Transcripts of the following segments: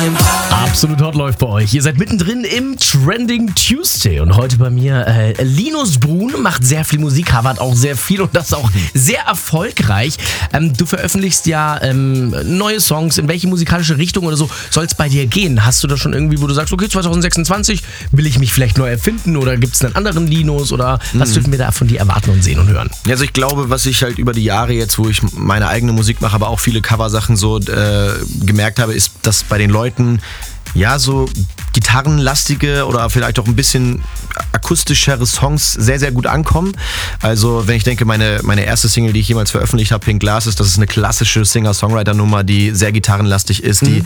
Absolut Hot läuft bei euch. Ihr seid mittendrin im Trending Tuesday und heute bei mir Linus Brun macht sehr viel Musik, covert auch sehr viel und das auch sehr erfolgreich. Du veröffentlichst ja neue Songs. In welche musikalische Richtung oder so soll es bei dir gehen? Hast du da schon irgendwie, wo du sagst, okay, 2026 will ich mich vielleicht neu erfinden oder gibt es einen anderen Linus oder was dürfen wir da von dir erwarten und sehen und hören? Also ich glaube, was ich halt über die Jahre jetzt, wo ich meine eigene Musik mache, aber auch viele Coversachen so gemerkt habe, ist, dass bei den Leuten ja so gitarrenlastige oder vielleicht auch ein bisschen akustischere Songs sehr, sehr gut ankommen. Also wenn ich denke, meine erste Single, die ich jemals veröffentlicht habe, Pink Glasses, das ist eine klassische Singer-Songwriter-Nummer, die sehr gitarrenlastig ist, die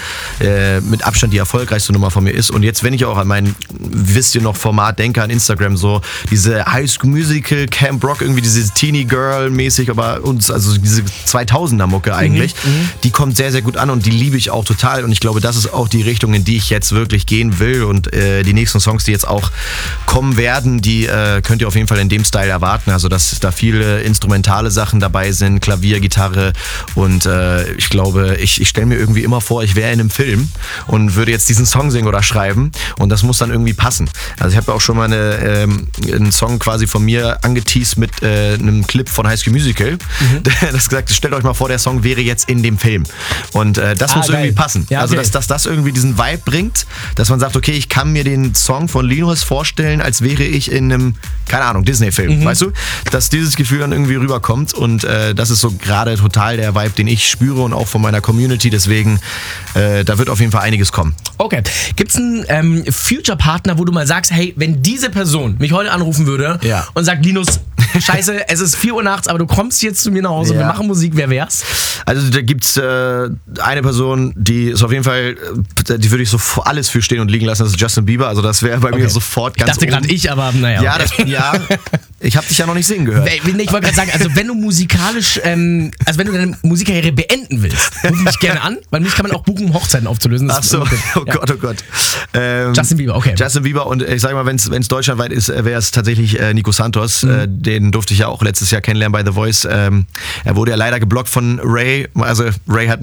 mit Abstand die erfolgreichste Nummer von mir ist. Und jetzt, wenn ich auch an mein, wisst ihr noch, Format denke, an Instagram, so diese High School Musical, Camp Rock, irgendwie diese Teenie Girl mäßig, aber uns, also diese 2000er-Mucke eigentlich, die kommt sehr, sehr gut an und die liebe ich auch total. Und ich glaube, das ist auch die Richtung, in die ich jetzt wirklich gehen will und die nächsten Songs, die jetzt auch kommen werden, die könnt ihr auf jeden Fall in dem Style erwarten, also dass da viele instrumentale Sachen dabei sind, Klavier, Gitarre und ich glaube, ich stelle mir irgendwie immer vor, ich wäre in einem Film und würde jetzt diesen Song singen oder schreiben und das muss dann irgendwie passen. Also ich habe auch schon mal einen Song quasi von mir angeteased mit einem Clip von High School Musical, das gesagt, stellt euch mal vor, der Song wäre jetzt in dem Film und das muss irgendwie passen, ja, okay. Also dass das irgendwie diesen Vibe bringt, dass man sagt, okay, ich kann mir den Song von Linus vorstellen, als wäre ich in einem, keine Ahnung, Disney-Film, weißt du? Dass dieses Gefühl dann irgendwie rüberkommt und das ist so gerade total der Vibe, den ich spüre und auch von meiner Community, deswegen da wird auf jeden Fall einiges kommen. Okay, gibt's einen Future-Partner, wo du mal sagst, hey, wenn diese Person mich heute anrufen würde und sagt, Linus, scheiße, es ist 4 Uhr nachts, aber du kommst jetzt zu mir nach Hause und wir machen Musik, wer wär's? Also da gibt's eine Person, die ist auf jeden Fall, die würde ich so alles für stehen und liegen lassen, das ist Justin Bieber, also das wäre bei mir sofort ganz Ich dachte gerade ich, aber naja. Ja, ich habe dich ja noch nicht singen gehört. Ich wollte gerade sagen, also wenn du musikalisch, also wenn du deine Musikkarriere beenden willst, ruf mich gerne an, weil mich kann man auch buchen, um Hochzeiten aufzulösen. Ach so, oh Gott. Justin Bieber, okay. Justin Bieber und ich sag mal, wenn es deutschlandweit ist, wäre es tatsächlich Nico Santos. Den durfte ich ja auch letztes Jahr kennenlernen bei The Voice. Er wurde ja leider geblockt von Ray, also Ray hat